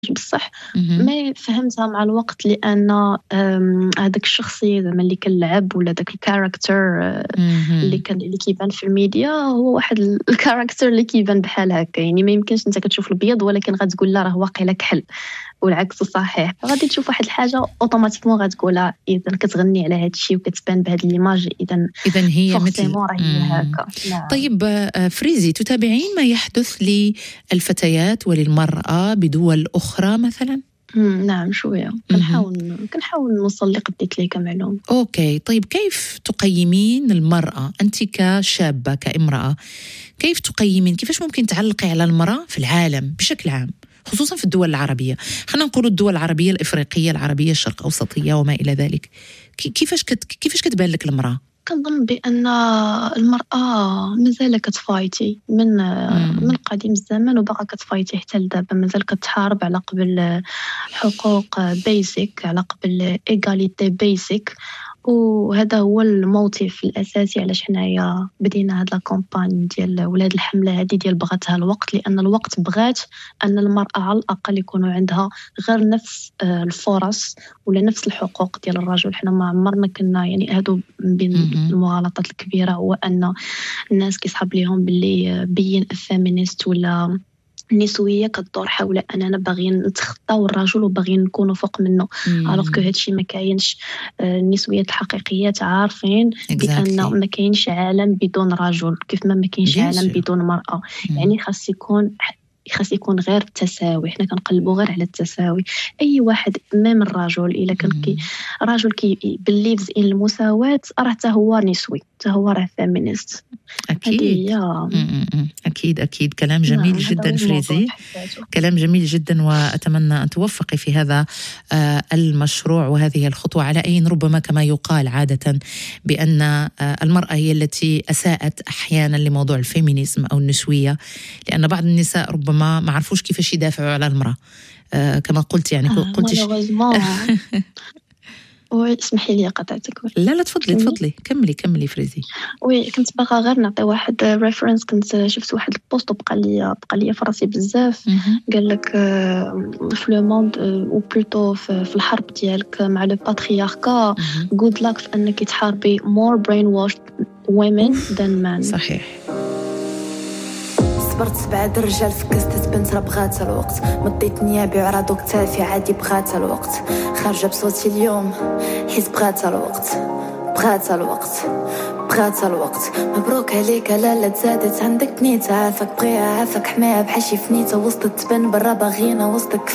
بصح مهم. ما فهمتها مع الوقت لأن هذاك الشخصية زعما اللي كنلعب ولا داك الكاركتر اللي مهم. اللي كيبان في الميديا هو واحد الكاركتر اللي كيبان بحال هكا. يعني ما يمكنش انت كتشوف البيض ولكن غتقول لا راه واقيلا كحل والعكس صحيح. غادي تشوف واحد الحاجه اوتوماتيكمون غتقولها اذا كتغني على هذا الشيء وكتبان بهذه ليماج اذا هي مثل فورسيمون راه هي هكا. نعم. طيب فريزي، تتابعين ما يحدث للفتيات وللمرأة بدول أخرى مثلا؟ نعم شويه كنحاول نوصل اللي قديت ليه كمعلومه. أوكي، طيب كيف تقيمين المرأة أنت كشابة كامرأة؟ كيف تقيمين، كيفاش ممكن تعلقي على المرأة في العالم بشكل عام خصوصا في الدول العربية؟ خلينا نقول الدول العربية الإفريقية العربية الشرق أوسطية وما إلى ذلك. كيفاش كتبان لك المرأة؟ كنظن بأن المرأة مازال كتفايتي من قديم الزمن وباقا كتفايتي حتى لدابا. مازال كتحارب على قبل حقوق بيسك، على قبل إيغاليتي بيسك. وهذا هو الموتيف الأساسي علاش حنايا بدينا هاد لا كومباني ديال ولا هاد الحملة هادي ديال بغاتها الوقت. لأن الوقت بغات أن المرأة على الأقل يكونوا عندها غير نفس الفرص ولا نفس الحقوق ديال الرجل. حنا ما عمرنا كنا يعني هادو بين المغالطات الكبيرة هو أن الناس كيصحاب ليهم باللي بين الفيمينيست ولا النسويه كدور حول اننا باغيين نتخطاو الرجل وباغيين نكونوا فوق منه. الوغ كو هادشي ما كاينش. النسويات الحقيقيات عارفين بان ما كاينش عالم بدون رجل كيف ما كاينش عالم بدون مرأة. يعني خاص يكون غير التساوي. حنا كنقلبوا غير على التساوي. اي واحد امام الرجل الا كان راجل كي بليفز ان المساواة راه حتى هو نسوي، حتى هو راه فيمينيست. أكيد كلام جميل جدا فريزي، كلام جميل جدا، وأتمنى أن توفقي في هذا المشروع وهذه الخطوة. على أي ربما كما يقال عادة بأن المرأة هي التي أساءت أحيانا لموضوع الفيمينيزم أو النسوية، لأن بعض النساء ربما ما عرفوش كيفاش يدافعوا على المرأة كما قلت. يعني قلتش اسمحي لي قطعتك. لا تفضلي كملي فريزي. كنت باغا غير نعطي واحد ريفرنس. كنت شفت واحد البوست وبقى لي في راسي بزاف. قال لك في لو موند او بلوتو في الحرب ديالك مع لو باترياركا good luck في انك تحاربي more brainwashed women than men. صحيح. صبرت 7 الرجال فكست بنت راه بغات الوقت. مديت نيابي وعرضو كتافي عادي بغات الوقت. خارجه بصوتي اليوم حيت بغات الوقت. مبروك عليك لالا زادت عندك نيت. عافاك بغيها عافاك حماها بحال شي فنيته وسط تبان برا باغينا وسطك.